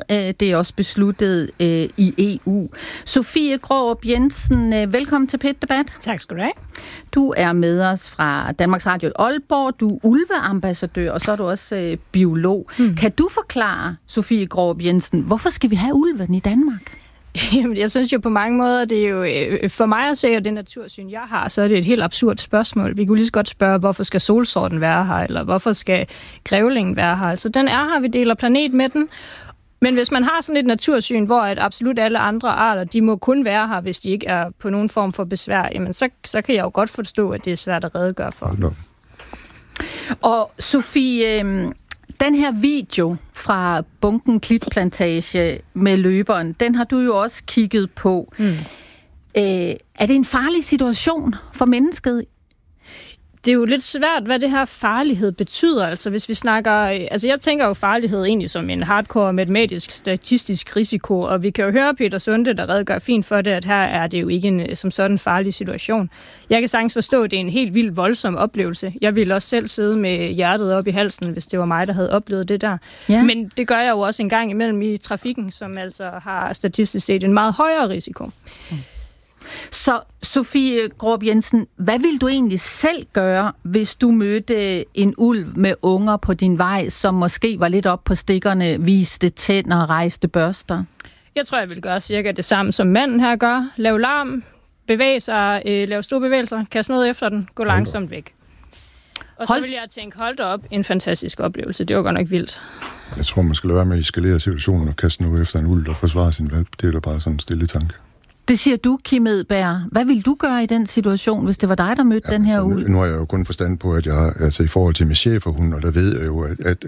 Det er også besluttet i EU. Sofie Grårup Jensen, velkommen til Pet Debat. Tak skal du have. Du er med os fra Danmarks Radio Aalborg. Du er ulveambassadør, og så er du også biolog. Kan du forklare, Sofie Grårup Jensen, hvorfor skal vi have ulven i Danmark? Jamen, jeg synes jo på mange måder, det er jo for mig at se, at det natursyn, jeg har, så er det et helt absurd spørgsmål. Vi kunne lige så godt spørge, hvorfor skal solsorten være her, eller hvorfor skal grævlingen være her? Altså, den er her, vi deler planet med den. Men hvis man har sådan et natursyn, hvor at absolut alle andre arter, de må kun være her, hvis de ikke er på nogen form for besvær, jamen så kan jeg jo godt forstå, at det er svært at redegøre for. Og Sofie, den her video fra Bunken Klitplantage med løberen, den har du jo også kigget på. Er det en farlig situation for mennesket? Det er jo lidt svært, hvad det her farlighed betyder. Altså hvis vi snakker, altså jeg tænker jo farlighed egentlig som en hardcore matematisk statistisk risiko, og vi kan jo høre Peter Sunde, der redegør fint for det, at her er det jo ikke en som sådan en farlig situation. Jeg kan sagtens forstå, at det er en helt vild voldsom oplevelse. Jeg ville også selv sidde med hjertet op i halsen, hvis det var mig, der havde oplevet det der. Ja. Men det gør jeg jo også en gang imellem i trafikken, som altså har statistisk set en meget højere risiko. Så Sofie Grårup Jensen, hvad ville du egentlig selv gøre, hvis du mødte en ulv med unger på din vej, som måske var lidt op på stikkerne, viste tænder og rejste børster? Jeg tror, jeg ville gøre cirka det samme, som manden her gør. Lave larm, bevæge sig, lave store bevægelser, kaste noget efter den, gå langsomt væk. Og så vil jeg tænke, hold da op, en fantastisk oplevelse. Det var godt nok vildt. Jeg tror, man skal lade være med at eskalere situationen og kaste noget efter en ulv, der forsvarer sin valp. Det er da bare sådan en stille tanke. Det siger du, Kim Edberg. Hvad vil du gøre i den situation, hvis det var dig, der mødte den her ulv? Nu har jeg jo kun forstand på, at jeg har, altså i forhold til med cheferhund, og der ved jeg jo, at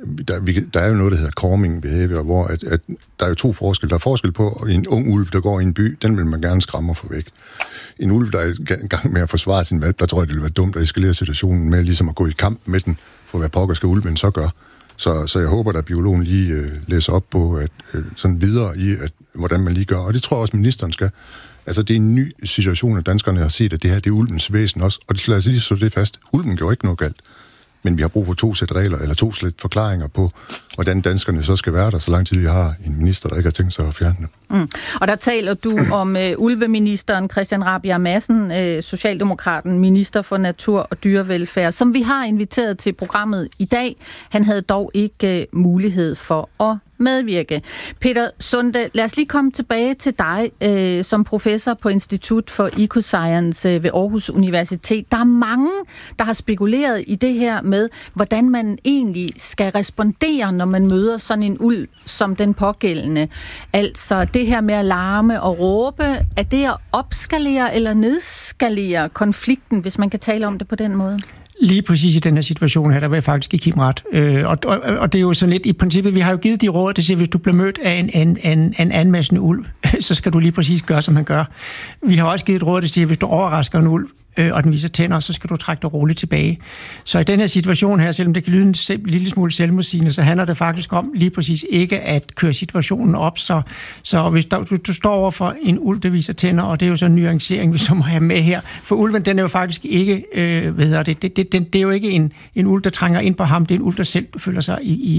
der er jo noget, der hedder calming behavior, hvor at der er jo to forskelle. Der er forskel på en ung ulv, der går i en by, den vil man gerne skræmme og få væk. En ulv, der er i gang med at forsvare sin valp, der tror jeg, det vil være dumt at eskalere situationen med ligesom at gå i kamp med den, for hvad pokker skal ulven så gør. Så jeg håber, at biologen lige læser op på at, sådan videre i, hvordan man lige gør. Og det tror jeg også, ministeren skal. Altså, det er en ny situation, at danskerne har set, at det her, det er ulvens væsen også. Og lad os lige slå det fast. Ulven gjorde ikke noget galt. Men vi har brug for 2 sæt regler, eller 2 sæt forklaringer på, hvordan danskerne så skal være der, så lang tid vi har en minister, der ikke har tænkt sig at fjerne det. Og der taler du om ulveministeren Christian Rabjerg Madsen, socialdemokraten, minister for natur og dyrevelfærd, som vi har inviteret til programmet i dag. Han havde dog ikke mulighed for at medvirke. Peter Sunde, lad os lige komme tilbage til dig som professor på Institut for Ecoscience ved Aarhus Universitet. Der er mange, der har spekuleret i det her med, hvordan man egentlig skal respondere, når man møder sådan en ulv som den pågældende. Altså det her med at larme og råbe, er det at opskalere eller nedskalere konflikten, hvis man kan tale om det på den måde? Lige præcis i den her situation her, der vil jeg faktisk ikke give ret. Og det er jo sådan lidt i princippet, vi har jo givet de råd, der siger, hvis du bliver mødt af en anmassende ulv, så skal du lige præcis gøre, som han gør. Vi har også givet et råd, der siger, hvis du overrasker en ulv, og den viser tænder, så skal du trække dig roligt tilbage. Så i den her situation her, selvom det kan lyde en lille smule selvmodsigende, så handler det faktisk om lige præcis ikke at køre situationen op. Så hvis du står over for en ulv, der viser tænder, og det er jo så en nuancering, vi så må have med her. For ulven, den er jo faktisk ikke, det er jo ikke en ulv, der trænger ind på ham, det er en ulv, der selv føler sig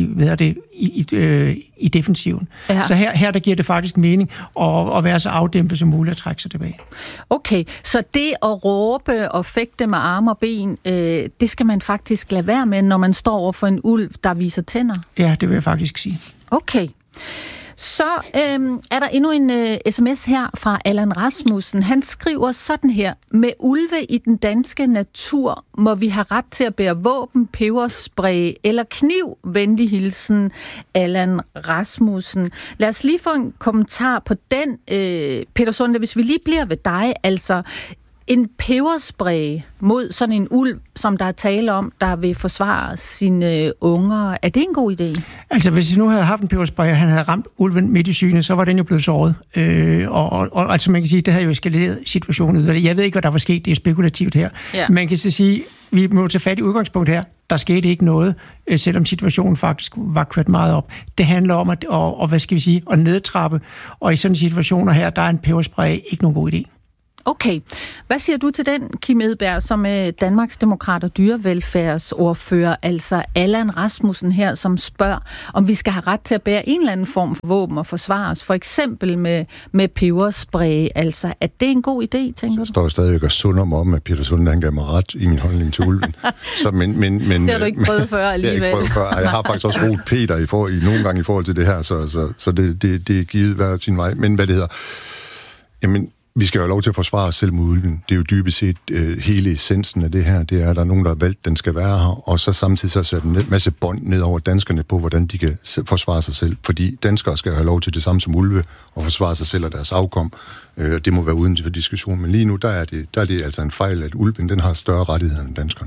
i defensiven. Ja. Så her der giver det faktisk mening at være så afdæmpet som muligt at trække sig tilbage. Okay, så det at råbe og fægte med arme og ben, det skal man faktisk lade være med, når man står over for en ulv, der viser tænder? Ja, det vil jeg faktisk sige. Okay. Så er der endnu en sms her fra Allan Rasmussen. Han skriver sådan her: med ulve i den danske natur må vi have ret til at bære våben, peberspray eller kniv. Venlig hilsen, Allan Rasmussen. Lad os lige få en kommentar på den, Peter Sunde, hvis vi lige bliver ved dig. Altså, en peberspray mod sådan en ulv, som der er tale om, der vil forsvare sine unger. Er det en god idé? Altså, hvis vi nu havde haft en peberspray, og han havde ramt ulven midt i synet, så var den jo blevet såret. Og altså, man kan sige, det havde jo eskaleret situationen. Jeg ved ikke, hvad der var sket. Det er spekulativt her. Ja. Man kan så sige, vi må tage fat i udgangspunkt her. Der skete ikke noget, selvom situationen faktisk var kørt meget op. Det handler om at nedtrappe. Og i sådan situationer her, der er en peberspray ikke nogen god idé. Okay. Hvad siger du til den, Kim Edberg, som er Danmarks Demokrat og dyrevelfærdsordfører, altså Allan Rasmussen her, som spørger, om vi skal have ret til at bære en eller anden form for våben og forsvare os, for eksempel med peberspray. Altså, er det en god idé, tænker du? Jeg står stadigvæk og sunder mig om, at Peter Sunde, han gav mig ret i min holdning til ulven. Så, men, det har du ikke prøvet før alligevel. Jeg har ikke prøvet før. Jeg har faktisk også roet Peter nogle gange i forhold til det her, så det er givet hver sin vej. Men hvad det hedder... Jamen, vi skal jo have lov til at forsvare os selv mod ulven. Det er jo dybest set hele essensen af det her. Det er, at der er nogen, der har valgt, den skal være her, og så samtidig så sætter en masse bånd ned over danskerne på, hvordan de kan forsvare sig selv. Fordi danskere skal have lov til det samme som ulve, og forsvare sig selv og deres afkom. Det må være uden for diskussion. Men lige nu, der er det altså en fejl, at ulven, den har større rettigheder end danskerne.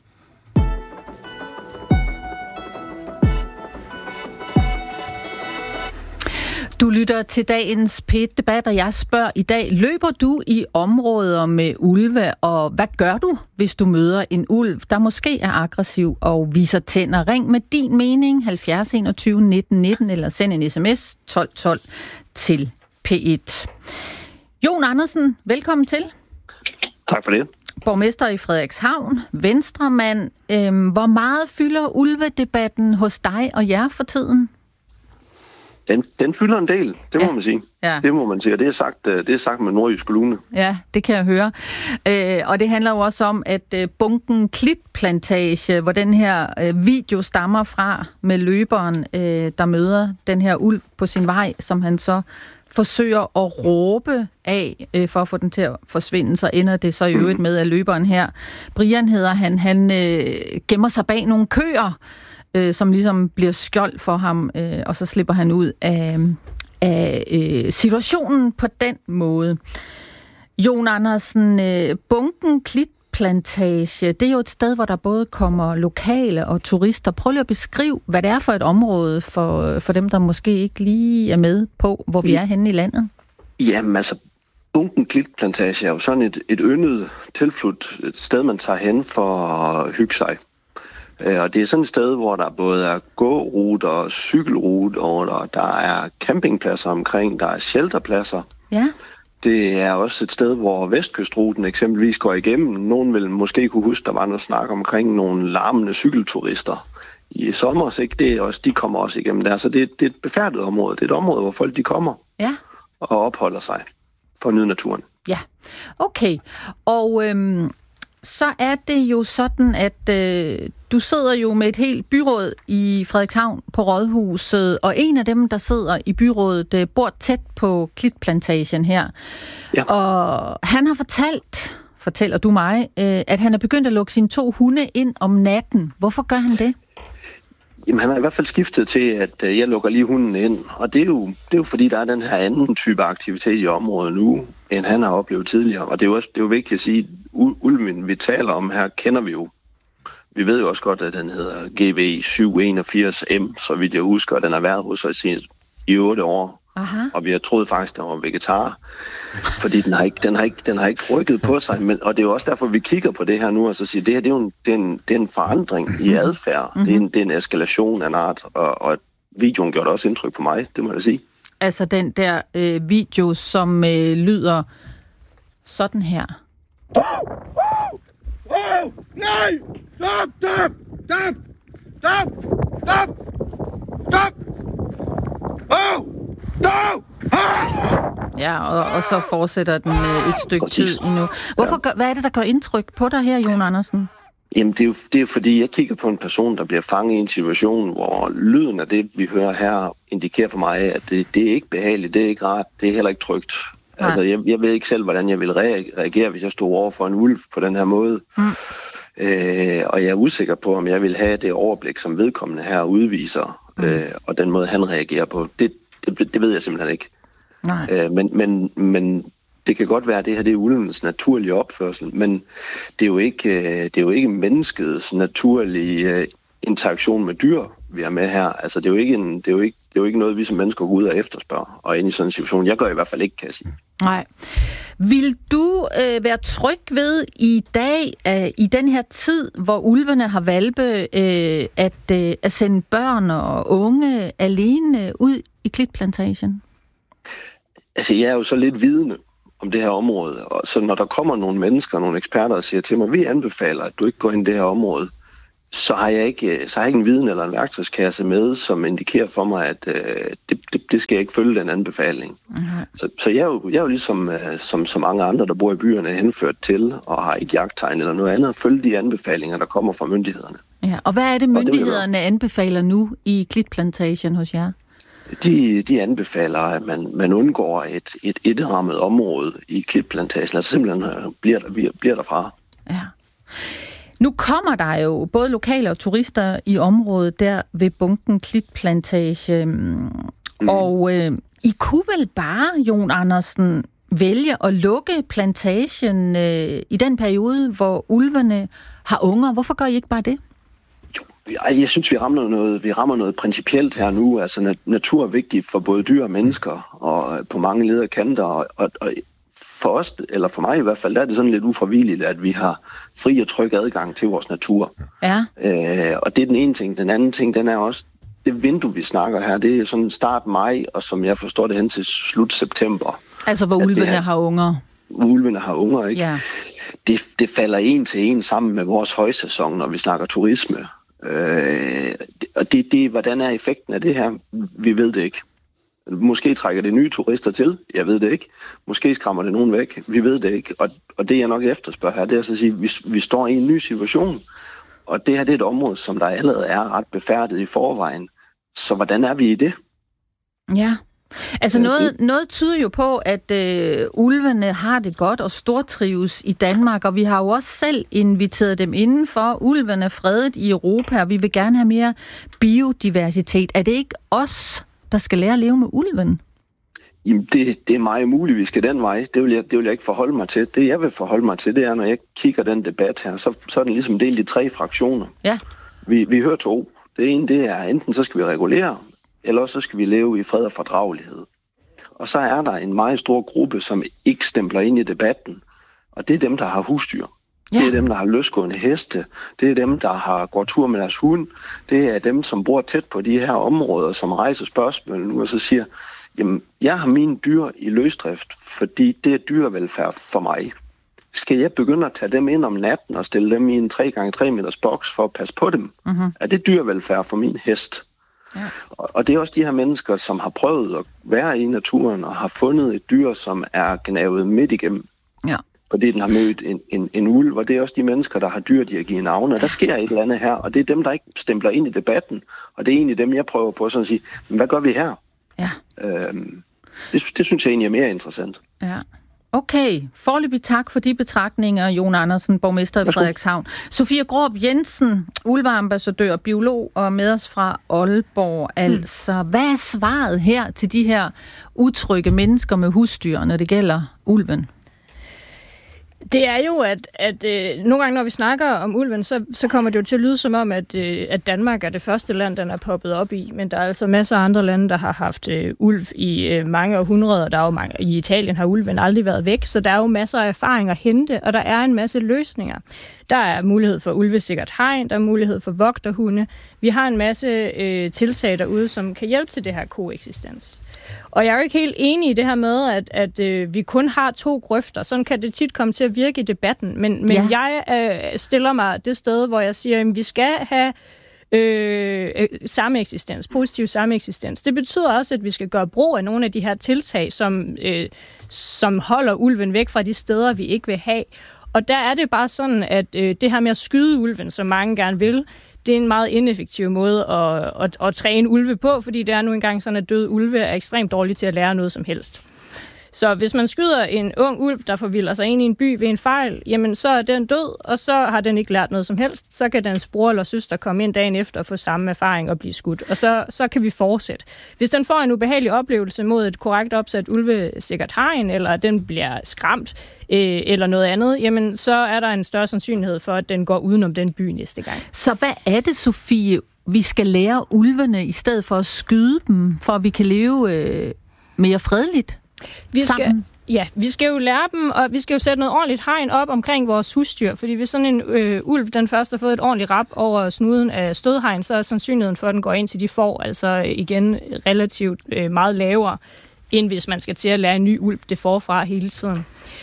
Du lytter til dagens P1-debat, og jeg spørger i dag, løber du i områder med ulve, og hvad gør du, hvis du møder en ulv, der måske er aggressiv og viser tænder? Ring med din mening, 70 21 19 19, eller send en sms 12 12 til P1. Jon Andersen, velkommen til. Tak for det. Borgmester i Frederikshavn, Venstremand. Hvor meget fylder ulvedebatten hos dig og jer for tiden? Den fylder en del, det må man sige. Ja. Det må man sige, og det er sagt med nordjysk lune. Ja, det kan jeg høre. Og det handler jo også om, at bunken Klitplantage, hvor den her video stammer fra med løberen, der møder den her ulv på sin vej, som han så forsøger at råbe af for at få den til at forsvinde, så ender det så i øvrigt med, at løberen her, Brian hedder han gemmer sig bag nogle køer, som ligesom bliver skjold for ham, og så slipper han ud af situationen på den måde. Jon Andersen, bunken Klitplantage, det er jo et sted, hvor der både kommer lokale og turister. Prøv lige at beskrive, hvad det er for et område for dem, der måske ikke lige er med på, hvor vi er henne i landet. Jamen altså, bunken Klitplantage er jo sådan et yndet tilflugt, et sted, man tager hen for at hygge sig. Og det er sådan et sted, hvor der både er gåruter, cykelruter, og der er campingpladser omkring, der er shelterpladser. Ja. Det er også et sted, hvor Vestkystruten eksempelvis går igennem. Nogen vil måske kunne huske, der var noget snak omkring nogle larmende cykelturister i sommer, så ikke? Det er også, de kommer også igennem der. Så det er et befærdet område. Det er et område, hvor folk de kommer og opholder sig for at nyde naturen. Ja, okay. Og så er det jo sådan, at du sidder jo med et helt byråd i Frederikshavn på Rådhuset, og en af dem, der sidder i byrådet, bor tæt på Klitplantagen her. Ja. Og han har fortæller du mig, at han er begyndt at lukke sine 2 hunde ind om natten. Hvorfor gør han det? Jamen, han har i hvert fald skiftet til, at jeg lukker lige hunden ind. Og det er jo fordi, der er den her anden type aktivitet i området nu, end han har oplevet tidligere. Og det er jo vigtigt at sige, at ulven, vi taler om her, kender vi jo. Vi ved jo også godt, at den hedder GV781M, så vidt jeg husker, at den har været hos os i 8 år. Aha. Og vi har troet faktisk, at den var vegetar, fordi den har ikke rykket på sig. Og det er jo også derfor, vi kigger på det her nu, og så siger, det her det er en forandring i adfærd. Mm-hmm. Det er en eskalation af en art, og videoen gjorde også indtryk på mig, det må jeg sige. Altså den der video, som lyder sådan her. Nej! Stop! Ja, og så fortsætter den et stykke tid endnu. Hvad er det, der gør indtryk på dig her, Jon Andersen? Jamen, det er fordi, jeg kigger på en person, der bliver fanget i en situation, hvor lyden af det, vi hører her, indikerer for mig, at det er ikke behageligt, det er ikke rart, det er heller ikke trygt. Nej. Altså, jeg ved ikke selv, hvordan jeg ville reagere, hvis jeg stod over for en ulv på den her måde. Og jeg er usikker på, om jeg vil have det overblik, som vedkommende her udviser, og den måde, han reagerer på. Det ved jeg simpelthen ikke. Nej. Men det kan godt være, at det her det er ulvens naturlige opførsel, men det er jo ikke menneskets naturlige interaktion med dyr, vi er med her. Altså, det er jo ikke noget, vi som mennesker går ud og efterspørger, og ind i sådan en situation. Jeg gør i hvert fald ikke, kan jeg sige. Nej. Vil du være tryg ved i dag, i den her tid, hvor ulvene har hvalpe, at sende børn og unge alene ud i Klitplantagen? Altså, jeg er jo så lidt vidende, om det her område. Og så når der kommer nogle mennesker, nogle eksperter og siger til mig, vi anbefaler, at du ikke går ind i det her område, så har jeg ikke en viden eller en værktøjskasse med, som indikerer for mig, at det skal jeg ikke følge den anbefaling. Okay. Så jeg er jo ligesom som mange andre, der bor i byerne, henført til og har ikke jagttegn eller noget andet, at følge de anbefalinger, der kommer fra myndighederne. Ja, og hvad er det, myndighederne anbefaler nu i Klitplantagen hos jer? De anbefaler, at man undgår et etrammet område i Klitplantagen, altså simpelthen bliver derfra. Ja. Nu kommer der jo både lokale og turister i området der ved bunken Klitplantage. Og I kunne vel bare, Jon Andersen, vælge at lukke plantagen i den periode, hvor ulvene har unger. Hvorfor gør I ikke bare det? Jeg synes, vi rammer noget principielt her nu. Altså, natur er vigtigt for både dyr og mennesker, og på mange leder kanter. Og for os, eller for mig i hvert fald, der er det sådan lidt ufravilligt, at vi har fri og tryg adgang til vores natur. Ja. Og det er den ene ting. Den anden ting, den er også, det vindue, vi snakker her, det er sådan start maj, og som jeg forstår det hen til slut september. Altså, hvor ulvene har unger. Ulvene har unger, ikke? Ja. Det falder en til en sammen med vores højsæson, når vi snakker turisme. Og hvordan er effekten af det her? Vi ved det ikke. Måske trækker det nye turister til. Jeg ved det ikke. Måske skræmmer det nogen væk. Vi ved det ikke. Og det jeg nok efterspørger her, det er at sige, at vi står i en ny situation. Og det her det er et område, som der allerede er ret befærdet i forvejen. Så hvordan er vi i det? Ja. Altså noget tyder jo på, at ulvene har det godt og stortrives i Danmark, og vi har jo også selv inviteret dem indenfor. Ulven er fredet i Europa, og vi vil gerne have mere biodiversitet. Er det ikke os, der skal lære at leve med ulven? Jamen, det er meget muligt, vi skal den vej. Det vil jeg ikke forholde mig til. Det, jeg vil forholde mig til, det er, når jeg kigger den debat her, så er den ligesom delt i 3 fraktioner. Ja. Vi hører 2. Det ene, det er, enten så skal vi regulere, eller så skal vi leve i fred og fordragelighed. Og så er der en meget stor gruppe, som ikke stempler ind i debatten. Og det er dem, der har husdyr. Ja. Det er dem, der har løsgående heste. Det er dem, der går tur med deres hund. Det er dem, som bor tæt på de her områder, som rejser spørgsmål nu og så siger, jamen, jeg har mine dyr i løsdrift, fordi det er dyrevelfærd for mig. Skal jeg begynde at tage dem ind om natten og stille dem i en 3x3 meters boks for at passe på dem? Mm-hmm. Er det dyrevelfærd for min hest? Ja. Og det er også de her mennesker, som har prøvet at være i naturen og har fundet et dyr, som er gnavet midt igennem. Ja. Fordi den har mødt en ulv, og det er også de mennesker, der har dyr, de har givet navne. Og der sker et eller andet her, og det er dem, der ikke stempler ind i debatten. Og det er egentlig dem, jeg prøver på sådan at sige, men hvad gør vi her? Ja. Det synes jeg egentlig er mere interessant. Ja. Okay, foreløbig tak for de betragtninger, Jon Andersen, borgmester i Frederikshavn. Sofie Gråb Jensen, ulveambassadør, biolog og med os fra Aalborg. Altså, hvad er svaret her til de her utrygge mennesker med husdyr, når det gælder ulven? Det er jo, at nogle gange, når vi snakker om ulven, så kommer det jo til at lyde som om, at Danmark er det første land, den er poppet op i. Men der er altså masser af andre lande, der har haft ulv i mange århundreder. Der er jo mange, i Italien har ulven aldrig været væk, så der er jo masser af erfaring at hente, og der er en masse løsninger. Der er mulighed for ulvesikkert hegn, der er mulighed for vogterhunde. Vi har en masse tiltag derude, som kan hjælpe til det her koeksistens. Og jeg er jo ikke helt enig i det her med, at vi kun har 2 grøfter. Sådan kan det tit komme til at virke i debatten. Men ja. Jeg stiller mig det sted, hvor jeg siger, at vi skal have sameksistens, positiv sameksistens. Det betyder også, at vi skal gøre brug af nogle af de her tiltag, som holder ulven væk fra de steder, vi ikke vil have. Og der er det bare sådan, at det her med at skyde ulven, som mange gerne vil, det er en meget ineffektiv måde at træne ulve på, fordi det er nu engang sådan, at døde ulve er ekstremt dårlige til at lære noget som helst. Så hvis man skyder en ung ulv, der forvilder sig ind i en by ved en fejl, jamen så er den død, og så har den ikke lært noget som helst. Så kan dens bror eller søster komme ind dagen efter og få samme erfaring og blive skudt. Og så kan vi fortsætte. Hvis den får en ubehagelig oplevelse mod et korrekt opsat ulvesikkert hegn, eller den bliver skræmt, eller noget andet, jamen så er der en større sandsynlighed for, at den går udenom den by næste gang. Så hvad er det, Sofie, vi skal lære ulvene, i stedet for at skyde dem, for at vi kan leve mere fredeligt? Vi skal jo lære dem, og vi skal jo sætte noget ordentligt hegn op omkring vores husdyr, fordi hvis sådan en ulv, den først har fået et ordentligt rap over snuden af stødhegn, så er sandsynligheden for, at den går ind til de får, altså igen relativt meget lavere. end hvis man skal til at lære en ny ulv det forfra hele tiden.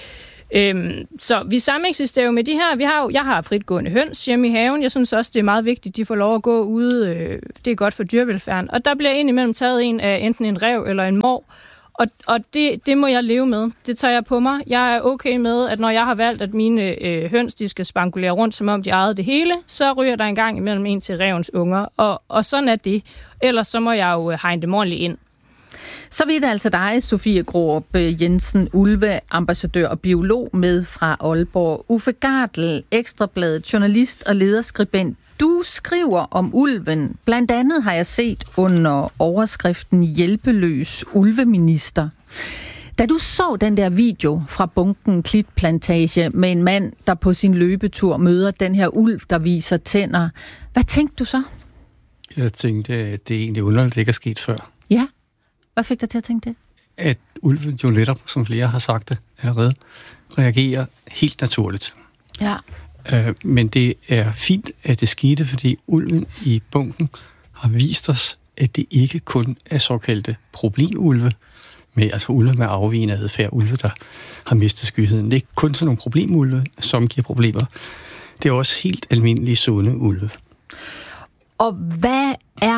Så vi sameksisterer jo med de her. Jeg har fritgående høns hjemme i haven. Jeg synes også, det er meget vigtigt, at de får lov at gå ude. Det er godt for dyrevelfærden. Og der bliver indimellem taget en af enten en ræv eller en mår. Og det må jeg leve med. Det tager jeg på mig. Jeg er okay med, at når jeg har valgt, at mine høns de skal spankulere rundt, som om de ejede det hele, så ryger der en gang imellem en til rævens unger. Og sådan er det. Ellers så må jeg jo hegne dem ordentligt ind. Så vidt altså dig, Sofie Grårup Jensen, ulveambassadør og biolog med fra Aalborg. Uffe Gardel, Ekstrabladet, journalist og lederskribent. Du skriver om ulven. Blandt andet har jeg set under overskriften Hjælpeløs ulveminister. Da du så den der video fra bunken Klitplantage med en mand, der på sin løbetur møder den her ulv, der viser tænder, hvad tænkte du så? Jeg tænkte, at det er egentlig underligt, det ikke er sket før. Ja. Hvad fik dig til at tænke det? At ulven jo netop, som flere har sagt det allerede, reagerer helt naturligt. Ja. Men det er fint, at det skete, fordi ulven i bunken har vist os, at det ikke kun er såkaldte problemulve, altså ulve med afvigende adfærd, ulve, der har mistet skyheden. Det er ikke kun sådan nogle problemulve, som giver problemer. Det er også helt almindelige sunde ulve. Og hvad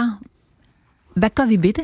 gør vi ved det?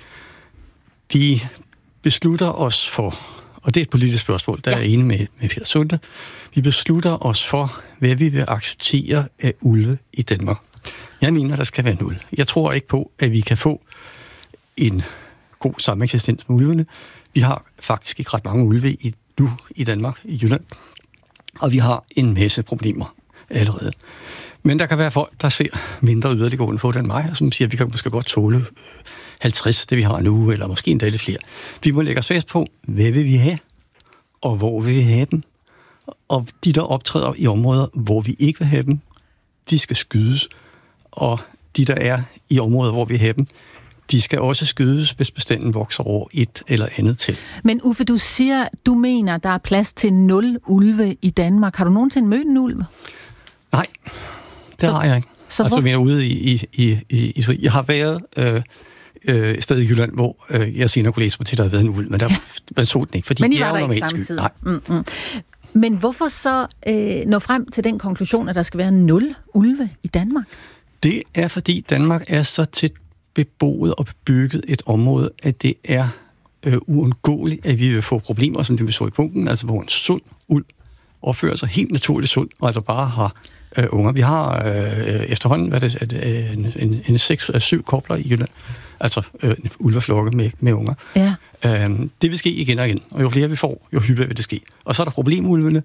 Vi beslutter os for, og det er et politisk spørgsmål, der er jeg enig med Peter Sunde, vi beslutter os for, hvad vi vil acceptere af ulve i Danmark. Jeg mener, der skal være 0. Jeg tror ikke på, at vi kan få en god sameksistens med ulvene. Vi har faktisk ikke ret mange ulve nu i Danmark, i Jylland, og vi har en masse problemer allerede. Men der kan være folk, der ser mindre yderliggående på det end mig, og som siger, at vi kan måske godt tåle 50, det vi har nu, eller måske endda lidt flere. Vi må lægge os fast på, hvad vil vi have, og hvor vil vi have dem. Og de, der optræder i områder, hvor vi ikke vil have dem, de skal skydes. Og de, der er i områder, hvor vi vil have dem, de skal også skydes, hvis bestanden vokser over et eller andet til. Men Uffe, du mener, der er plads til 0 ulve i Danmark. Har du nogensinde mødt en ulv? Nej, det har jeg ikke. Så altså, vi er ude i jeg har været et sted i Jylland, hvor jeg senere kunne læse mig til, at der havde været en ulv, men der så den ikke, fordi men I de var er der jo ikke normalt sky. Nej. Men hvorfor så nå frem til den konklusion, at der skal være 0 ulve i Danmark? Det er, fordi Danmark er så tæt beboet og bebygget et område, at det er uundgåeligt, at vi vil få problemer, som det vi så i punkten, altså hvor en sund ulv opfører sig helt naturligt sund, og altså bare har unger. Vi har efterhånden en 6-7 kobler i Jylland, altså ulveflokke med unger. Ja. Det vil ske igen og igen, og jo flere vi får, jo hyppigere vil det ske. Og så er der problemulvene.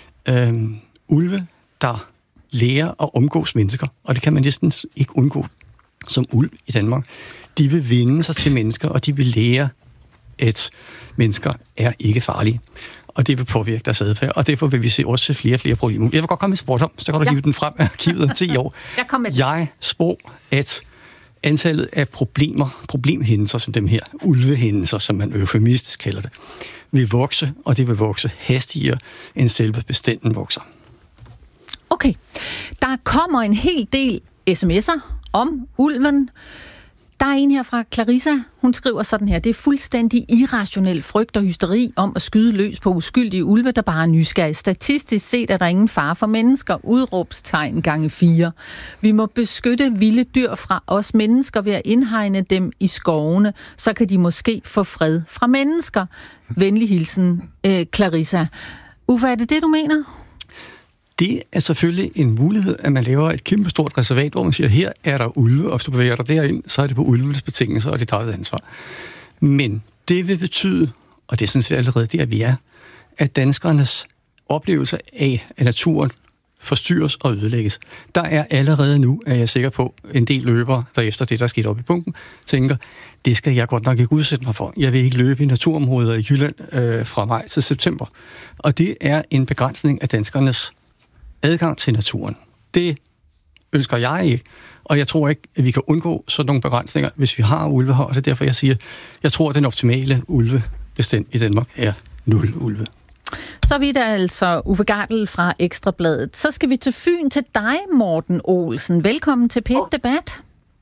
Ulve, der lærer at omgås mennesker, og det kan man næsten ikke undgå som ulv i Danmark. De vil vende sig til mennesker, og de vil lære, at mennesker er ikke farlige. Og det vil påvirke deres adfærd, og derfor vil vi se også flere og flere problemer. Jeg vil godt komme med sport om, så kan du hive den frem af arkivet om 10 år. Jeg spår, at antallet af problemhændelser som dem her, ulvehændelser, som man eufemistisk kalder det, vil vokse, og det vil vokse hastigere, end selve bestanden vokser. Okay. Der kommer en hel del sms'er om ulven. Der er en her fra Clarissa. Hun skriver sådan her: det er fuldstændig irrationel frygt og hysteri om at skyde løs på uskyldige ulve, der bare er nysgerrige. Statistisk set er der ingen fare for mennesker. Udråbstegn gange 4. Vi må beskytte vilde dyr fra os mennesker ved at indhegne dem i skovene. Så kan de måske få fred fra mennesker. Venlig hilsen, Clarissa. Uffe, er det det, du mener? Det er selvfølgelig en mulighed, at man laver et kæmpestort reservat, hvor man siger, her er der ulve, og hvis du bevæger dig derind, så er det på ulvenes betingelser, og det er dit ansvar. Men det vil betyde, og det er sådan set allerede der, vi er, at danskernes oplevelse af naturen forstyrres og ødelægges. Der er allerede nu, er jeg sikker på, en del løbere, der efter det, der er sket op i punkten, tænker, det skal jeg godt nok ikke udsætte mig for. Jeg vil ikke løbe i naturområder i Jylland fra maj til september. Og det er en begrænsning af danskernes adgang til naturen. Det ønsker jeg ikke, og jeg tror ikke, at vi kan undgå sådan nogle begrænsninger, hvis vi har ulve her, og det er derfor, jeg siger, jeg tror, at den optimale ulvebestand i Danmark er 0 ulve. Så vidt er altså Uffe Gardel fra Ekstrabladet. Så skal vi til Fyn til dig, Morten Olsen. Velkommen til P1 Debat.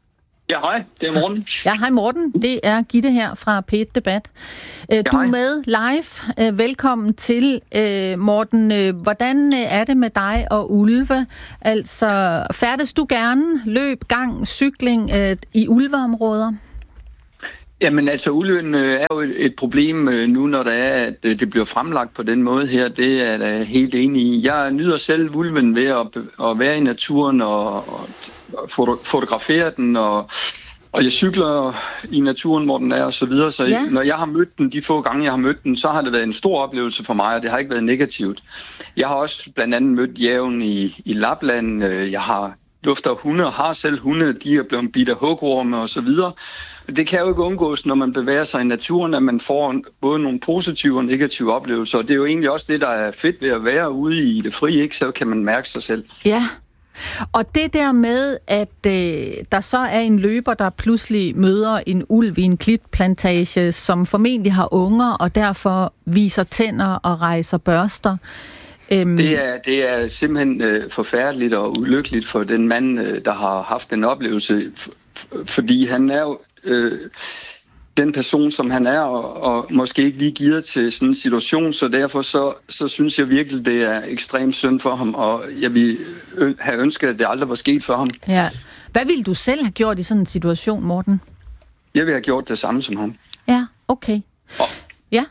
Ja, hej. Det er Morten. Ja, hej Morten. Det er Gitte her fra P1 Debat. Du er med live. Velkommen til, Morten. Hvordan er det med dig og ulve? Altså, færdes du gerne løb, gang, cykling i ulveområder? Jamen altså, ulven er jo et problem nu, når det er, at det bliver fremlagt på den måde her. Det er jeg da helt enig i. Jeg nyder selv ulven ved at være i naturen og fotografere den, og jeg cykler i naturen, hvor den er, og så videre. Så når jeg har mødt den, de få gange, jeg har mødt den, så har det været en stor oplevelse for mig, og det har ikke været negativt. Jeg har også blandt andet mødt jævn i Lapland. Jeg har lufter hunde og har selv hunde. De er blevet bidt af hugorme og så videre. Det kan jo ikke undgås, når man bevæger sig i naturen, at man får både nogle positive og negative oplevelser. Og det er jo egentlig også det, der er fedt ved at være ude i det frie, ikke? Så kan man mærke sig selv. Ja, og det der med, at der så er en løber, der pludselig møder en ulv i en klitplantage, som formentlig har unger, og derfor viser tænder og rejser børster. Det er simpelthen forfærdeligt og ulykkeligt for den mand, der har haft en oplevelse, fordi han er jo den person, som han er, og måske ikke lige gearet til sådan en situation, så derfor så synes jeg virkelig, det er ekstremt synd for ham, og jeg vil have ønsket, at det aldrig var sket for ham. Ja. Hvad ville du selv have gjort i sådan en situation, Morten? Jeg ville have gjort det samme som ham. Ja, okay. Ja.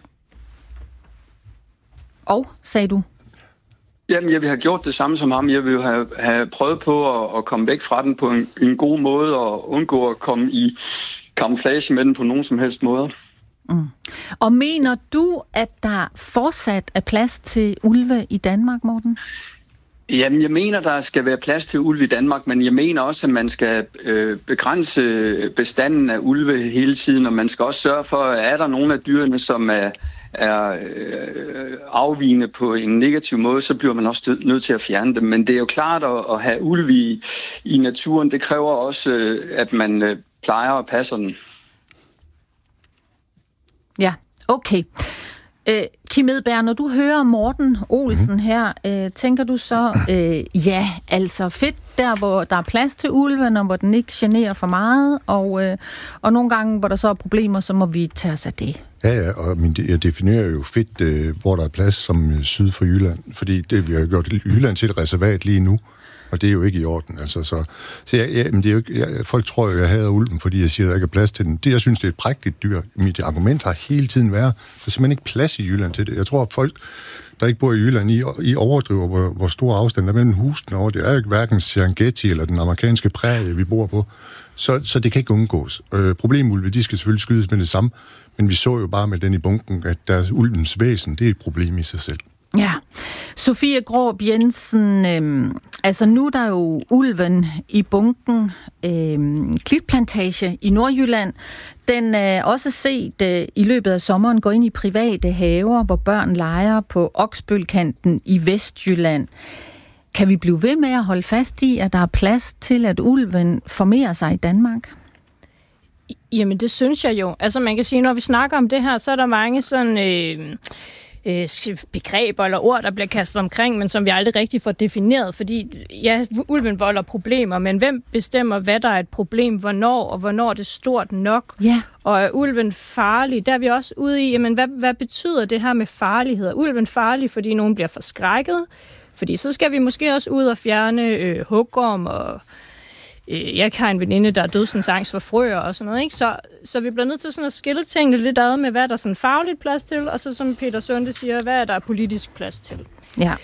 Og, sagde du? Jamen, jeg ville have gjort det samme som ham. Jeg ville have prøvet på at komme væk fra den på en god måde, og undgå at komme i kamuflage med den på nogen som helst måder. Mm. Og mener du, at der fortsat er plads til ulve i Danmark, Morten? Jamen, jeg mener, der skal være plads til ulve i Danmark, men jeg mener også, at man skal begrænse bestanden af ulve hele tiden, og man skal også sørge for, at er der nogle af dyrene, som er afvigende på en negativ måde, så bliver man også nødt til at fjerne dem. Men det er jo klart at have ulve i naturen, det kræver også, at man plejer og passer den. Ja, okay. Kim Edberg, når du hører Morten Olsen her, tænker du så, ja, altså fedt der, hvor der er plads til ulven, og hvor den ikke generer for meget, og nogle gange, hvor der så er problemer, så må vi tage os af det. Ja, og jeg definerer jo fedt, hvor der er plads som syd for Jylland, fordi det vi har gjort Jylland til et reservat lige nu, og det er jo ikke i orden. Altså, så men det er jo ikke, folk tror jo, jeg hader ulven, fordi jeg siger, at der ikke er plads til den. Jeg synes, det er et prægtigt dyr. Mit argument har hele tiden været, der er simpelthen ikke plads i Jylland til det. Jeg tror, at folk, der ikke bor i Jylland, I overdriver, hvor stor afstand der er mellem husene over. Det er jo ikke hverken Serengeti eller den amerikanske prærie, vi bor på. Så det kan ikke undgås. Problemulve, de skal selvfølgelig skydes med det samme, men vi så jo bare med den i bunken, at deres ulvens væsen, det er et problem i sig selv. Ja. Sofie Gråb Jensen, altså nu er der jo ulven i bunken, klitplantage i Nordjylland. Den er også set i løbet af sommeren gå ind i private haver, hvor børn leger på Oksbølkanten i Vestjylland. Kan vi blive ved med at holde fast i, at der er plads til, at ulven formerer sig i Danmark? Jamen, det synes jeg jo. Altså, man kan sige, når vi snakker om det her, så er der mange sådan begreber eller ord, der bliver kastet omkring, men som vi aldrig rigtig får defineret, fordi ja, ulven volder problemer, men hvem bestemmer, hvad der er et problem, hvornår, og hvornår er det stort nok? Ja. Og er ulven farlig? Der er vi også ude i, jamen, hvad betyder det her med farlighed? Er ulven farlig, fordi nogen bliver forskrækket? Fordi så skal vi måske også ud og fjerne hugorm, og jeg har en veninde, der er dødsensangst for frøer og sådan noget, ikke? Så vi bliver nødt til sådan at skille tingene lidt ad med, hvad der er sådan fagligt plads til, og så som Peter Sunde siger, hvad er der politisk plads til? Ja.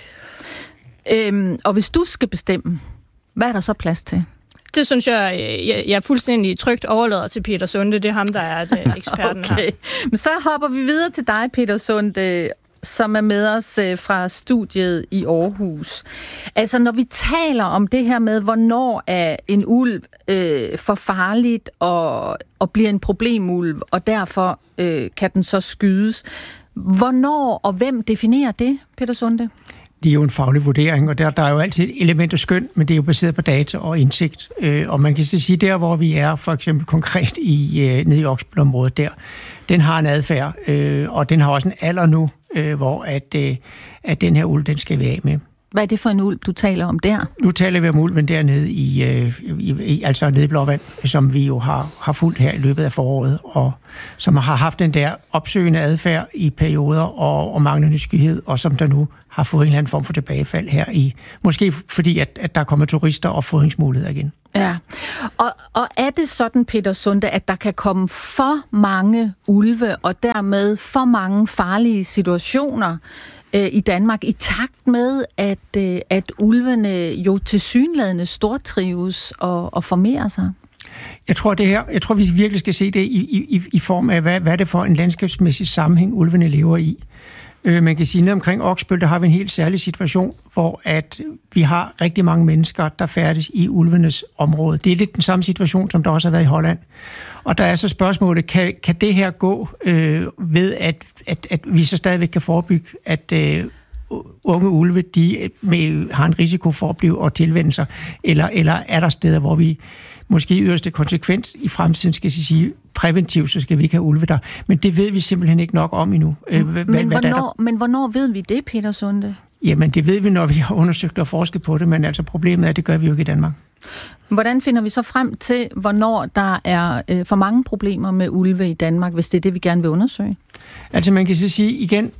Og hvis du skal bestemme, hvad er der så plads til? Det synes jeg fuldstændig trygt overlader til Peter Sunde. Det er ham, der er eksperten her. Okay. Men så hopper vi videre til dig, Peter Sunde, som er med os fra studiet i Aarhus. Altså, når vi taler om det her med, hvornår er en ulv for farligt og bliver en problemulv, og derfor kan den så skydes. Hvornår og hvem definerer det, Peter Sunde? Det er jo en faglig vurdering, og der er jo altid et element af skøn, men det er jo baseret på data og indsigt. Og man kan sige, der hvor vi er, for eksempel konkret nede i Oksbøl-området der, den har en adfærd, og den har også en alder nu, hvor at den her ulv, den skal vi af med. Hvad er det for en ulv, du taler om der? Nu taler vi om ulven dernede altså nede i Blåvand, som vi jo har fulgt her i løbet af foråret, og som har haft den der opsøgende adfærd i perioder og manglende skyhed, og som der nu har fået en eller anden form for tilbagefald her i, måske fordi, at der kommer turister og fodringsmuligheder igen. Ja, og er det sådan, Peter Sunde, at der kan komme for mange ulve, og dermed for mange farlige situationer i Danmark, i takt med, at ulvene jo tilsyneladende stortrives og formerer sig? Jeg tror, vi virkelig skal se det i form af, hvad er det for en landskabsmæssig sammenhæng, ulvene lever i. Man kan sige, at nede omkring Oksbøl, der har vi en helt særlig situation, hvor at vi har rigtig mange mennesker, der færdes i ulvenes område. Det er lidt den samme situation, som der også har været i Holland. Og der er så spørgsmålet, kan det her gå ved, at vi så stadigvæk kan forebygge, at unge ulve, de har en risiko for at blive og tilvende sig, eller er der steder, hvor vi måske yderste konsekvens i fremtiden skal sige præventivt, så skal vi ikke have ulve der. Men det ved vi simpelthen ikke nok om endnu. Men hvornår ved vi det, Peter Sunde? Jamen, det ved vi, når vi har undersøgt og forsket på det, men altså problemet er, at det gør vi jo ikke i Danmark. Hvordan finder vi så frem til, hvornår der er for mange problemer med ulve i Danmark, hvis det er det, vi gerne vil undersøge? Altså, man kan så sige igen,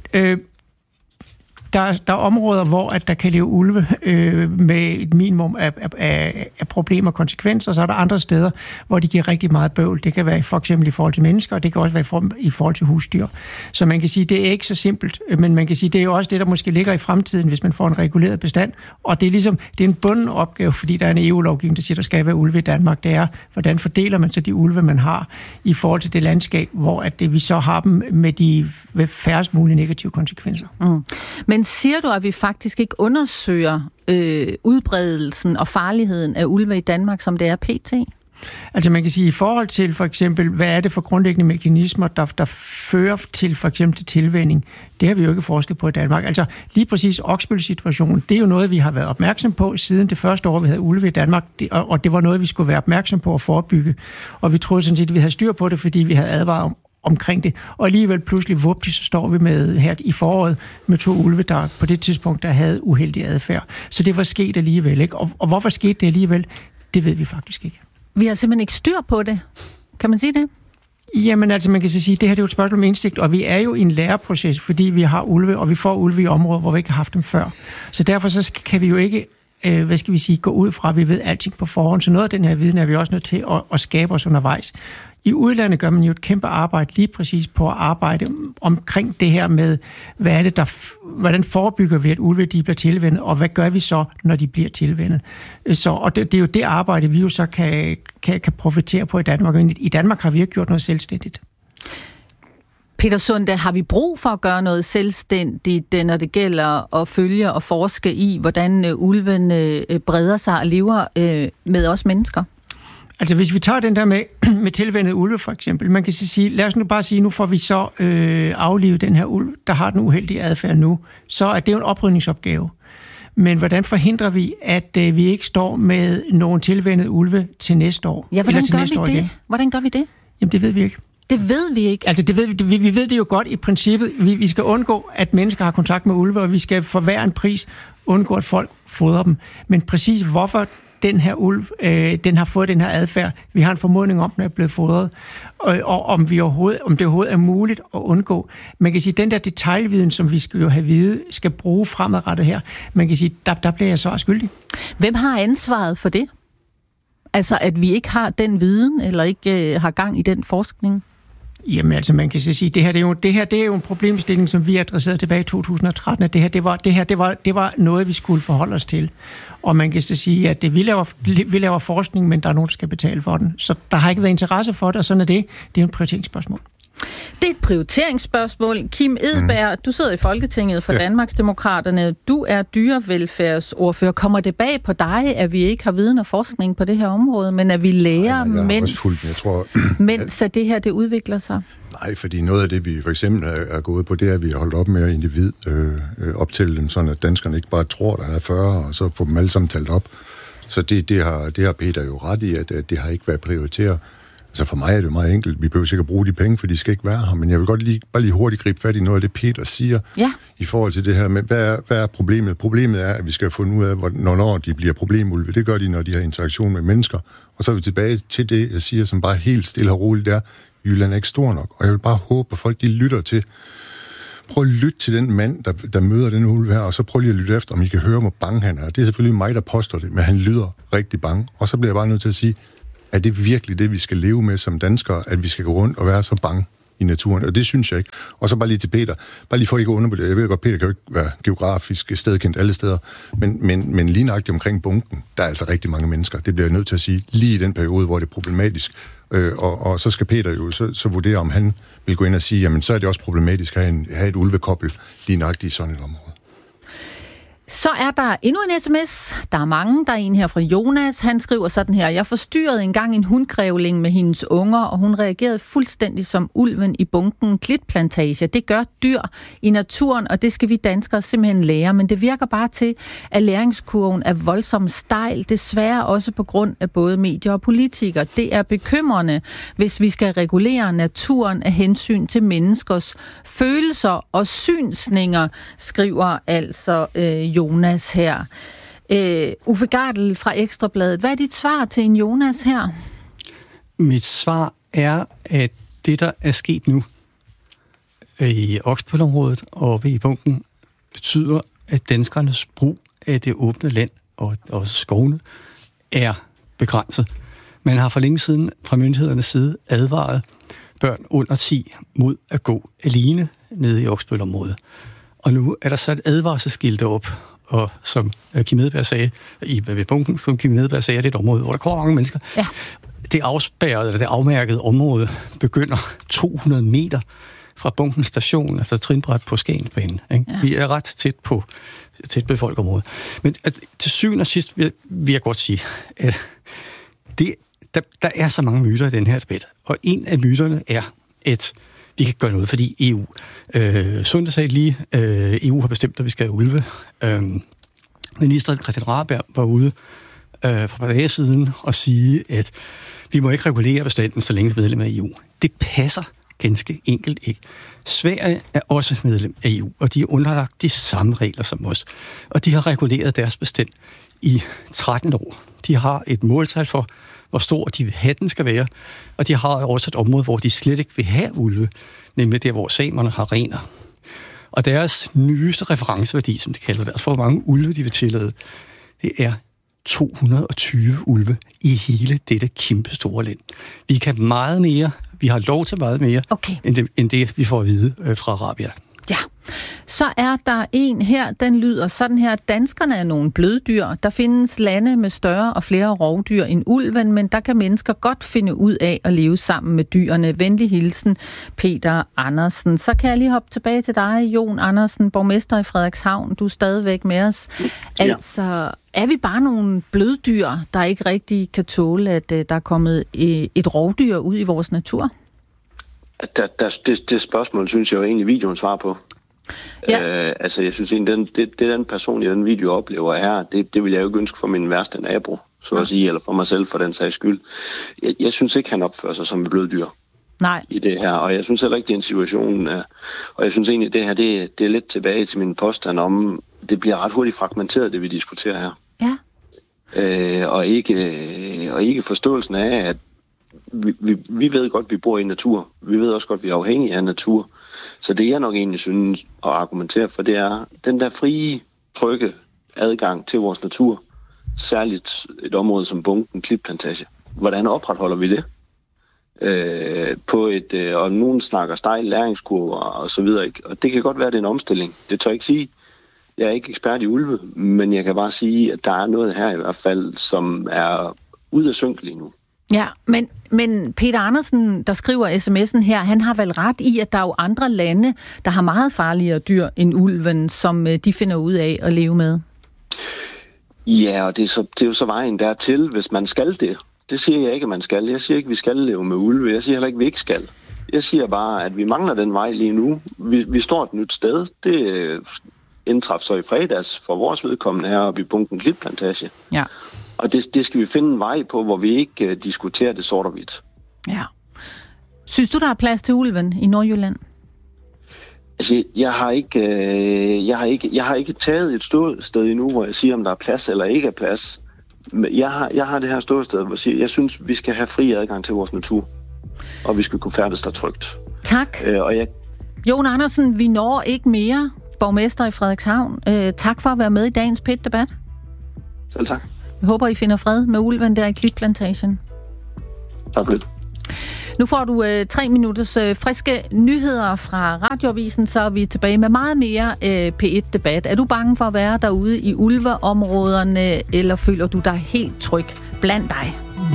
der er områder, hvor at der kan leve ulve med et minimum af problemer og konsekvenser, og så er der andre steder, hvor de giver rigtig meget bøvl. Det kan være for eksempel i forhold til mennesker, og det kan også være i forhold til husdyr. Så man kan sige, det er ikke så simpelt, men man kan sige, det er jo også det, der måske ligger i fremtiden, hvis man får en reguleret bestand. Og det er ligesom, det er en bunden opgave, fordi der er en EU-lovgivning, der siger, der skal være ulve i Danmark. Det er, hvordan fordeler man så de ulve, man har i forhold til det landskab, hvor at vi så har dem med de færrest mulige negative konsekvenser. Mm. Men siger du, at vi faktisk ikke undersøger udbredelsen og farligheden af ulve i Danmark, som det er pt.? Altså man kan sige, i forhold til for eksempel, hvad er det for grundlæggende mekanismer, der fører til for eksempel til tilvænning, det har vi jo ikke forsket på i Danmark. Altså lige præcis Oksbøl-situationen, det er jo noget, vi har været opmærksom på siden det første år, vi havde ulve i Danmark, og det var noget, vi skulle være opmærksom på at forebygge. Og vi troede sådan set, at vi havde styr på det, fordi vi havde advaret omkring det. Og alligevel pludselig vupti, så står vi med her i foråret med 2 ulve, der på det tidspunkt, der havde uheldig adfærd. Så det var sket alligevel, ikke? Og hvorfor skete det alligevel? Det ved vi faktisk ikke. Vi har simpelthen ikke styr på det. Kan man sige det? Jamen altså, man kan så sige, det her det er jo et spørgsmål om indsigt, og vi er jo i en læreproces, fordi vi har ulve, og vi får ulve i områder, hvor vi ikke har haft dem før. Så derfor så kan vi jo ikke gå ud fra, at vi ved alting på forhånd. Så noget af den her viden er vi også nødt til at skabe os undervejs. I udlandet gør man jo et kæmpe arbejde lige præcis på at arbejde omkring det her med, hvordan forebygger vi, at ulve de bliver tilvænnet, og hvad gør vi så, når de bliver tilvænnet. Og det er jo det arbejde, vi jo så kan profitere på i Danmark. I Danmark har vi ikke gjort noget selvstændigt. Peter Sunde, har vi brug for at gøre noget selvstændigt, når det gælder at følge og forske i, hvordan ulven breder sig og lever med os mennesker? Altså hvis vi tager den der med tilvænnet ulve for eksempel, man kan sige, lad os nu bare sige, nu får vi så aflivet den her ulv, der har den uheldige adfærd nu, så er det jo en oprydningsopgave. Men hvordan forhindrer vi, at vi ikke står med nogle tilvænnet ulve til næste år? Ja, hvordan gør vi det? Hvordan gør vi det? Jamen det ved vi ikke. Det ved vi ikke. Altså vi ved det jo godt i princippet. Vi skal undgå, at mennesker har kontakt med ulve, og vi skal for hver en pris undgå, at folk fodrer dem. Men præcis hvorfor den her ulv, den har fået den her adfærd. Vi har en formodning om, den er blevet fodret, og om det overhovedet er muligt at undgå. Man kan sige, den der detaljviden, som vi skal jo have vide, skal bruge fremadrettet her. Man kan sige, der bliver jeg så skyldig. Hvem har ansvaret for det? Altså, at vi ikke har den viden, eller ikke har gang i den forskning? Jamen altså, man kan så sige, det her er jo en problemstilling, som vi adresserede tilbage i 2013, at det var noget, vi skulle forholde os til. Og man kan så sige, at vi laver forskning, men der er nogen, der skal betale for den. Så der har ikke været interesse for det, og sådan er det. Det er jo et prioriteringsspørgsmål. Det er et prioriteringsspørgsmål. Kim Edberg, du sidder i Folketinget for Danmarksdemokraterne. Du er dyrevelfærdsordfører. Kommer det bag på dig, at vi ikke har viden og forskning på det her område, men at vi lærer, mens at det her det udvikler sig? Nej, fordi noget af det, vi for eksempel er gået på, det er, at vi har holdt op med at individ optælle dem, sådan at danskerne ikke bare tror, der er 40, og så får dem alle sammen talt op. Så det har Peter jo ret i, at det har ikke været prioriteret. Altså for mig er det jo meget enkelt. Vi behøver sikkert bruge de penge, for de skal ikke være her. Men jeg vil godt bare lige hurtigt gribe fat i noget af det, Peter siger, i forhold til det her med, hvad er problemet? Problemet er, at vi skal finde ud af, hvornår de bliver problemulve. Det gør de, når de har interaktion med mennesker. Og så er vi tilbage til det, jeg siger, som bare helt stille og roligt er, Jylland er ikke stor nok. Og jeg vil bare håbe, at folk de lytter til. Prøv at lytte til den mand, der møder den ulv her, og så prøv lige at lytte efter, om I kan høre, hvor bange han er. Det er selvfølgelig mig, der påstår det, men han lyder rigtig bange. Og så bliver jeg bare nødt til at sige, er det virkelig det, vi skal leve med som danskere, at vi skal gå rundt og være så bange i naturen? Og det synes jeg ikke. Og så bare lige til Peter. Bare lige for ikke at undervurdere. Jeg ved godt, Peter kan jo ikke være geografisk stedkendt alle steder, men lige nøjagtigt omkring bunken, der er altså rigtig mange mennesker. Det bliver jeg nødt til at sige, lige i den periode, hvor det er problematisk. Og så skal Peter jo så vurdere, om han vil gå ind og sige, jamen så er det også problematisk at have et ulvekobbel lige nøjagtigt i sådan et område. Så er der endnu en sms. Der er mange. Der er en her fra Jonas. Han skriver sådan her: Jeg forstyrrede engang en hundgrævling med hendes unger, og hun reagerede fuldstændig som ulven i bunken klitplantage. Det gør dyr i naturen, og det skal vi danskere simpelthen lære. Men det virker bare til, at læringskurven er voldsomt stejl. Desværre også på grund af både medier og politikere. Det er bekymrende, hvis vi skal regulere naturen af hensyn til menneskers følelser og synsninger, skriver altså Jonas her. Uffe Gardel fra Ekstrabladet. Hvad er dit svar til en Jonas her? Mit svar er, at det, der er sket nu i Oksbøl-området og oppe i bunken, betyder, at danskernes brug af det åbne land og også skovene er begrænset. Man har for længe siden fra myndighedernes side advaret børn under 10 mod at gå alene nede i Oksbøl-området. Og nu er der sat advarselsskilte op, og som Kim Edberg sagde, ved bunken, som Kim Edberg sagde, det er et område, hvor der kommer mange mennesker. Ja. Det afspærrede, eller det afmærkede område, begynder 200 meter fra bunkens station, altså trinbræt på Skagensbanen. Ja. Vi er ret tæt på folkområdet. Men til syvende og sidst vil jeg godt sige, at der er så mange myter i den her debat, og en af myterne er, at vi kan gøre noget, fordi EU. Sunde sagde lige, EU har bestemt, at vi skal have ulve. Ministeren Christian Rabjerg var ude fra et par dage siden og sige, at vi må ikke regulere bestanden, så længe vi er medlem af EU. Det passer ganske enkelt ikke. Sverige er også medlem af EU, og de er underlagt de samme regler som os. Og de har reguleret deres bestand i 13 år. De har et måltal for, hvor stor de vil have den skal være, og de har også et område, hvor de slet ikke vil have ulve, nemlig der, hvor samerne har rener. Og deres nyeste referenceværdi, som de kalder det, altså for hvor mange ulve de vil tillade, det er 220 ulve i hele dette kæmpe store land. Vi kan meget mere, vi har lov til meget mere, end det vi får at vide fra Rabia. Ja, så er der en her, den lyder sådan her: danskerne er nogle bløddyr. Der findes lande med større og flere rovdyr end ulven, men der kan mennesker godt finde ud af at leve sammen med dyrene. Venlig hilsen, Peter Andersen. Så kan jeg lige hoppe tilbage til dig, Jon Andersen, borgmester i Frederikshavn. Du er stadigvæk med os. Altså, er vi bare nogle bløddyr, der ikke rigtig kan tåle, at der er kommet et rovdyr ud i vores natur? Det spørgsmål, synes jeg jo egentlig, videoen svarer på. Ja. Altså, jeg synes egentlig, det den person i den video oplever her, det vil jeg jo ikke ønske for min værste nabo, så at sige, eller for mig selv for den sags skyld. Jeg synes ikke, han opfører sig som et bløddyr. Nej. I det her, og jeg synes heller ikke, det er en situation, og jeg synes egentlig, det her, det er lidt tilbage til min påstand om, det bliver ret hurtigt fragmenteret, det vi diskuterer her. Ja. Og ikke forståelsen af, at vi ved godt, at vi bor i natur. Vi ved også godt, at vi er afhængige af natur. Så det jeg nok egentlig synes at argumentere for, det er den der frie, trygge adgang til vores natur. Særligt et område som bunken, klitplantage. Hvordan opretholder vi det? Og nogen snakker stejl læringskurver og så videre. Og det kan godt være, at det er en omstilling. Det tør jeg ikke sige. Jeg er ikke ekspert i ulve, men jeg kan bare sige, at der er noget her i hvert fald, som er ude af synk lige nu. Ja, men Peter Andersen, der skriver sms'en her, han har vel ret i, at der er jo andre lande, der har meget farligere dyr end ulven, som de finder ud af at leve med. Ja, og det er jo så vejen dertil, hvis man skal det. Det siger jeg ikke, at man skal. Jeg siger ikke, at vi skal leve med ulve. Jeg siger heller ikke, at vi ikke skal. Jeg siger bare, at vi mangler den vej lige nu. Vi står et nyt sted. Det indtræf så i fredags for vores vedkommende heroppe i bunken klitplantage. Ja. Og det skal vi finde en vej på, hvor vi ikke diskuterer det sort og hvidt. Ja. Synes du, der er plads til ulven i Nordjylland? Altså, jeg har ikke taget et ståsted endnu, hvor jeg siger, om der er plads eller ikke er plads. Jeg har det her ståsted, hvor jeg synes, vi skal have fri adgang til vores natur. Og vi skal kunne færdes der trygt. Tak. Jon Andersen, vi når ikke mere. Borgmester i Frederikshavn. Tak for at være med i dagens PET-debat. Selv tak. Jeg håber, I finder fred med ulven der i Klitplantagen. Tak for det. Nu får du 3 minutters friske nyheder fra Radioavisen, så er vi tilbage med meget mere P1-debat. Er du bange for at være derude i ulveområderne, eller føler du dig helt tryg blandt dig?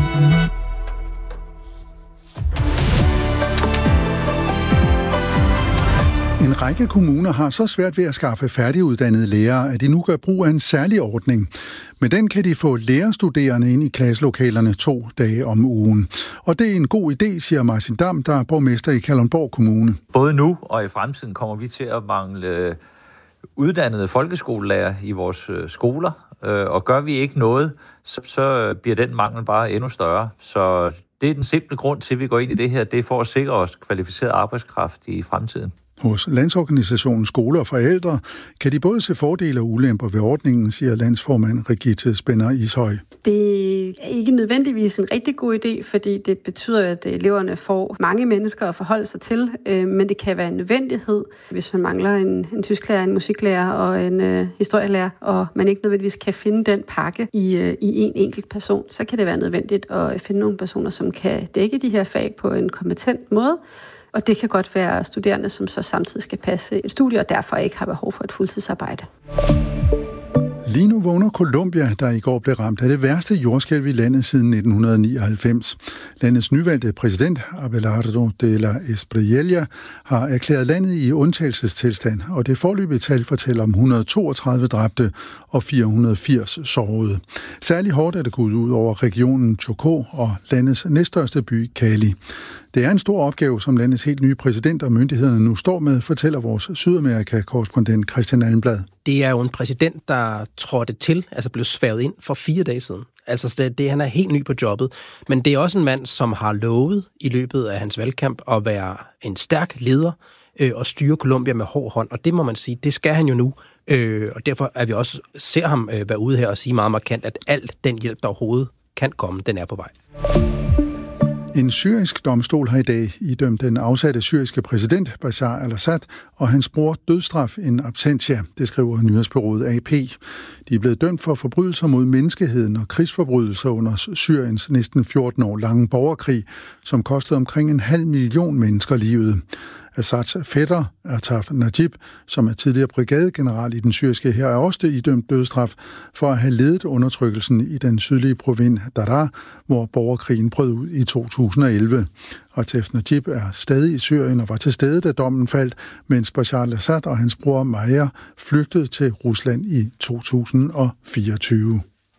En række kommuner har så svært ved at skaffe færdiguddannede lærere, at de nu gør brug af en særlig ordning. Med den kan de få lærerstuderende ind i klasselokalerne 2 dage om ugen. Og det er en god idé, siger Martin Dam, der er borgmester i Kalundborg Kommune. Både nu og i fremtiden kommer vi til at mangle uddannede folkeskolelærer i vores skoler. Og gør vi ikke noget, så bliver den mangel bare endnu større. Så det er den simple grund til, at vi går ind i det her. Det er for at sikre os kvalificeret arbejdskraft i fremtiden. Hos Landsorganisationen Skole og Forældre kan de både se fordele og ulemper ved ordningen, siger landsformand Rigitte Spænder Ishøj. Det er ikke nødvendigvis en rigtig god idé, fordi det betyder, at eleverne får mange mennesker at forholde sig til, men det kan være en nødvendighed, hvis man mangler en tysklærer, en musiklærer og en historielærer, og man ikke nødvendigvis kan finde den pakke i en enkelt person, så kan det være nødvendigt at finde nogle personer, som kan dække de her fag på en kompetent måde. Og det kan godt være studerende, som så samtidig skal passe et studie, og derfor ikke har behov for et fuldtidsarbejde. Lige nu vågner Colombia, der i går blev ramt af det værste jordskælv i landet siden 1999. Landets nyvalgte præsident, Abelardo de la Espriella, har erklæret landet i undtagelsestilstand, og det foreløbige tal fortæller om 132 dræbte og 480 sårede. Særlig hårdt er det gået ud over regionen Chocó og landets næststørste by, Cali. Det er en stor opgave, som landets helt nye præsident og myndighederne nu står med, fortæller vores Sydamerika-korrespondent Christian Almblad. Det er jo en præsident, der trådte til, altså blev sværget ind for 4 dage siden. Altså, han er helt ny på jobbet. Men det er også en mand, som har lovet i løbet af hans valgkamp at være en stærk leder og styre Colombia med hård hånd. Og det må man sige, det skal han jo nu. Og derfor er vi også ser ham være ude her og sige meget markant, at alt den hjælp, der overhovedet kan komme, den er på vej. En syrisk domstol har i dag idømt den afsatte syriske præsident Bashar al-Assad og hans bror dødsstraf in absentia, det skriver nyhedsbureauet AP. De er blevet dømt for forbrydelser mod menneskeheden og krigsforbrydelser under Syriens næsten 14 år lange borgerkrig, som kostede omkring 500.000 mennesker livet. Assads fætter, Ataf Najib, som er tidligere brigadegeneral i den syriske hær, er også idømt dødsstraf for at have ledet undertrykkelsen i den sydlige provins Daraa, hvor borgerkrigen brød ud i 2011. Ataf Najib er stadig i Syrien og var til stede, da dommen faldt, mens Bashar al-Assad og hans bror Maher flygtede til Rusland i 2024.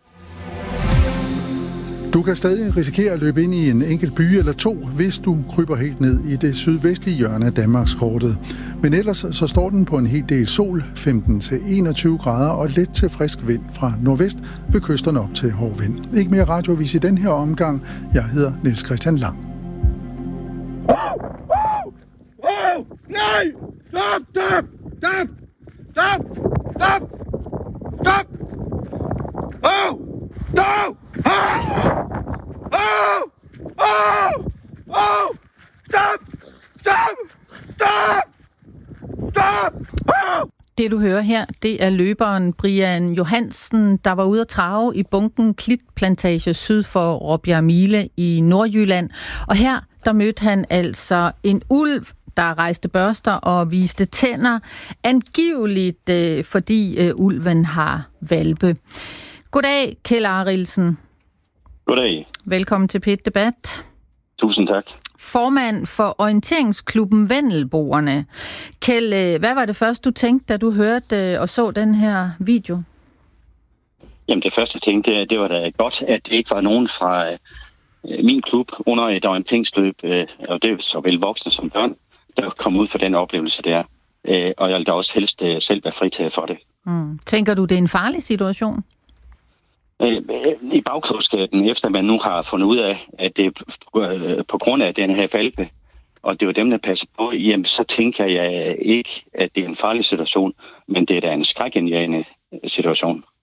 Du kan stadig risikere at løbe ind i en enkelt by eller 2, hvis du kryber helt ned i det sydvestlige hjørne af Danmarkskortet. Men ellers så står den på en hel del sol, 15-21 grader og let til frisk vind fra nordvest ved kysterne op til hård vind. Ikke mere radioavis i den her omgang. Jeg hedder Niels Christian Lang. Nej! Stop! Stop! Stop! Stop! Stop! Oh! Stop! Stop! Stop! Stop! Stop! Det du hører her, det er løberen Brian Johansen, der var ude at trave i bunken Klitplantage syd for Råbjerg Mile i Nordjylland. Og her, der mødte han altså en ulv, der rejste børster og viste tænder, angiveligt fordi ulven har hvalpe. Goddag, Kjeld Arilsen. Goddag. Velkommen til PET Debat. Tusind tak. Formand for orienteringsklubben Vendelboerne. Kjeld, hvad var det første, du tænkte, da du hørte og så den her video? Jamen det første, jeg tænkte, det var da godt, at det ikke var nogen fra min klub under et orienteringsløb, og det er såvel voksne som børn, der kom ud for den oplevelse der. Og jeg vil da også helst selv være fritaget for det. Tænker du, det er en farlig situation? I bagklogskaben, efter man nu har fundet ud af, at det er på grund af den her falke, og det er jo dem, der passer på, jamen så tænker jeg ikke, at det er en farlig situation, men det er da en skrækindjagende situation.